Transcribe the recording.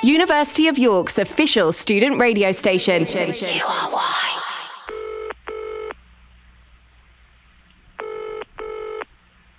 University of York's official student radio station. You are one.